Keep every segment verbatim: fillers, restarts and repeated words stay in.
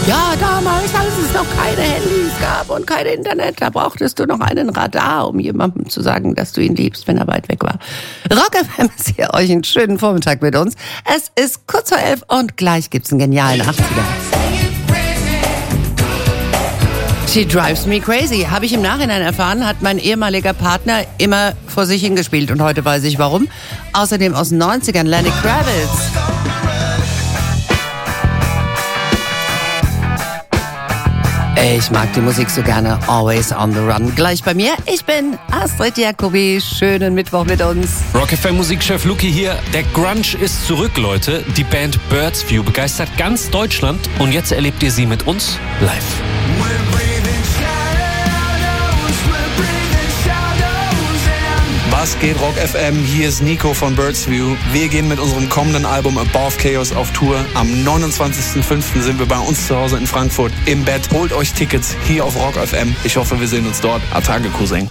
Ja, damals, als es noch keine Handys gab und kein Internet, da brauchtest du noch einen Radar, um jemandem zu sagen, dass du ihn liebst, wenn er weit weg war. Rock F M ist hier, euch einen schönen Vormittag mit uns. Es ist kurz vor elf und gleich gibt's einen genialen achtziger. She Drives Me Crazy. Habe ich im Nachhinein erfahren, hat mein ehemaliger Partner immer vor sich hingespielt. Und heute weiß ich warum. Außerdem aus den neunzigern Lenny Kravitz. Ich mag die Musik so gerne. Always on the run. Gleich bei mir. Ich bin Astrid Jacobi. Schönen Mittwoch mit uns. Rock F M Musikchef Luki hier. Der Grunge ist zurück, Leute. Die Band Birds View begeistert ganz Deutschland. Und jetzt erlebt ihr sie mit uns live. Was geht, Rock F M? Hier ist Nico von Birds View. Wir gehen mit unserem kommenden Album Above Chaos auf Tour. Am neunundzwanzigsten fünften sind wir bei uns zu Hause in Frankfurt im Bett. Holt euch Tickets hier auf Rock F M. Ich hoffe, wir sehen uns dort. Atage, Cousin.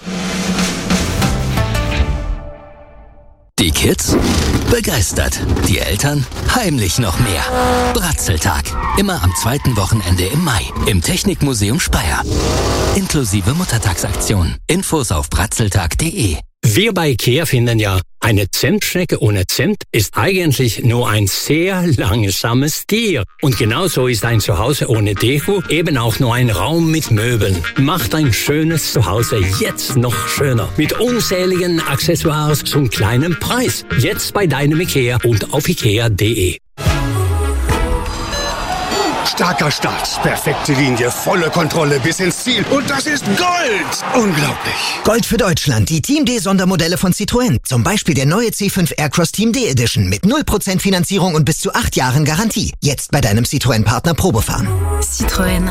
Die Kids begeistert, die Eltern heimlich noch mehr. Bratzeltag, immer am zweiten Wochenende im Mai im Technikmuseum Speyer. Inklusive Muttertagsaktion. Infos auf bratzeltag punkt de. Wir bei IKEA finden ja, eine Zentschnecke ohne Zimt ist eigentlich nur ein sehr langsames Tier. Und genauso ist ein Zuhause ohne Deko eben auch nur ein Raum mit Möbeln. Macht ein schönes Zuhause jetzt noch schöner. Mit unzähligen Accessoires zum kleinen Preis. Jetzt bei deinem IKEA und auf ikea punkt de. Starker Start, perfekte Linie, volle Kontrolle bis ins Ziel. Und das ist Gold! Unglaublich. Gold für Deutschland, die Team D Sondermodelle von Citroën. Zum Beispiel der neue C fünf Aircross Team D Edition mit null Prozent Finanzierung und bis zu acht Jahren Garantie. Jetzt bei deinem Citroën-Partner Probefahren. Citroën.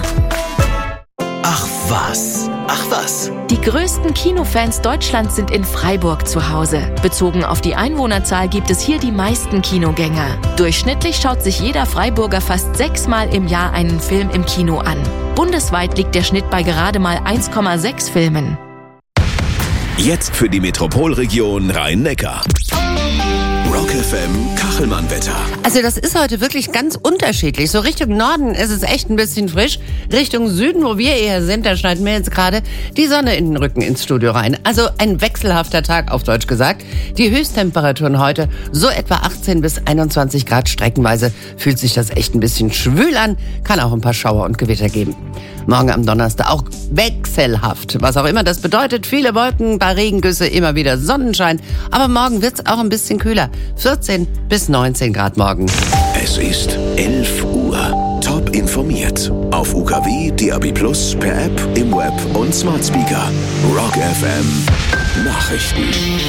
Ach was, ach was. Die größten Kinofans Deutschlands sind in Freiburg zu Hause. Bezogen auf die Einwohnerzahl gibt es hier die meisten Kinogänger. Durchschnittlich schaut sich jeder Freiburger fast sechsmal im Jahr einen Film im Kino an. Bundesweit liegt der Schnitt bei gerade mal eins Komma sechs Filmen. Jetzt für die Metropolregion Rhein-Neckar. Rock F M Kachelmann-Wetter. Also das ist heute wirklich ganz unterschiedlich. So Richtung Norden ist es echt ein bisschen frisch. Richtung Süden, wo wir eher sind, da scheint mir jetzt gerade die Sonne in den Rücken ins Studio rein. Also ein wechselhafter Tag, auf Deutsch gesagt. Die Höchsttemperaturen heute so etwa achtzehn bis einundzwanzig Grad. Streckenweise fühlt sich das echt ein bisschen schwül an. Kann auch ein paar Schauer und Gewitter geben. Morgen am Donnerstag auch wechselhaft. Was auch immer das bedeutet. Viele Wolken, bei Regengüsse immer wieder Sonnenschein. Aber morgen wird's auch ein bisschen kühler. vierzehn bis neunzehn Grad morgen. Es ist elf Uhr. Top informiert. Auf U K W, D A B Plus, per App, im Web und Smart Speaker. Rock F M Nachrichten.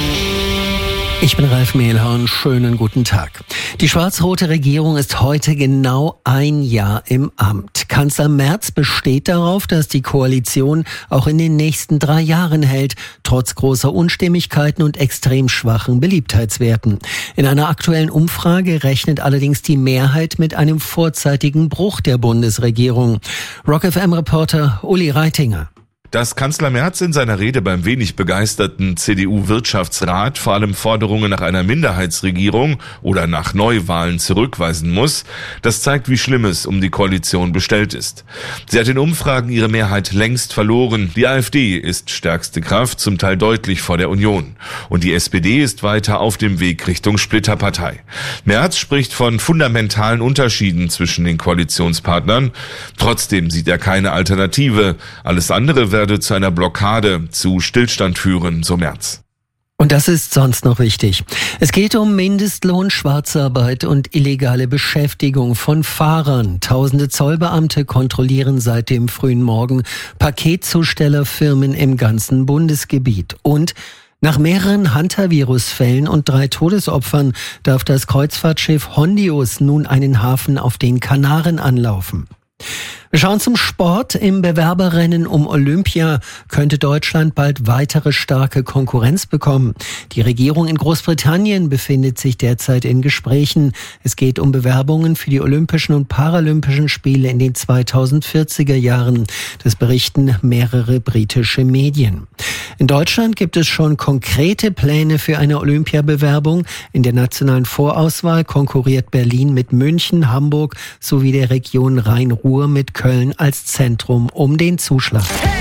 Ich bin Ralf Mehlhorn, schönen guten Tag. Die schwarz-rote Regierung ist heute genau ein Jahr im Amt. Kanzler Merz besteht darauf, dass die Koalition auch in den nächsten drei Jahren hält, trotz großer Unstimmigkeiten und extrem schwachen Beliebtheitswerten. In einer aktuellen Umfrage rechnet allerdings die Mehrheit mit einem vorzeitigen Bruch der Bundesregierung. Rock F M-Reporter Uli Reitinger. Dass Kanzler Merz in seiner Rede beim wenig begeisterten C D U-Wirtschaftsrat vor allem Forderungen nach einer Minderheitsregierung oder nach Neuwahlen zurückweisen muss, das zeigt, wie schlimm es um die Koalition bestellt ist. Sie hat in Umfragen ihre Mehrheit längst verloren. Die AfD ist stärkste Kraft, zum Teil deutlich vor der Union. Und die S P D ist weiter auf dem Weg Richtung Splitterpartei. Merz spricht von fundamentalen Unterschieden zwischen den Koalitionspartnern. Trotzdem sieht er keine Alternative. Alles andere werde zu einer Blockade, zu Stillstand führen, so Merz. Und das ist sonst noch wichtig. Es geht um Mindestlohn, Schwarzarbeit und illegale Beschäftigung von Fahrern. Tausende Zollbeamte kontrollieren seit dem frühen Morgen Paketzustellerfirmen im ganzen Bundesgebiet. Und nach mehreren Hantavirus-Fällen und drei Todesopfern darf das Kreuzfahrtschiff Hondius nun einen Hafen auf den Kanaren anlaufen. Wir schauen zum Sport. Im Bewerberrennen um Olympia könnte Deutschland bald weitere starke Konkurrenz bekommen. Die Regierung in Großbritannien befindet sich derzeit in Gesprächen. Es geht um Bewerbungen für die Olympischen und Paralympischen Spiele in den zweitausendvierziger Jahren. Das berichten mehrere britische Medien. In Deutschland gibt es schon konkrete Pläne für eine Olympiabewerbung. In der nationalen Vorauswahl konkurriert Berlin mit München, Hamburg sowie der Region Rhein-Ruhr mit Köln Köln als Zentrum um den Zuschlag.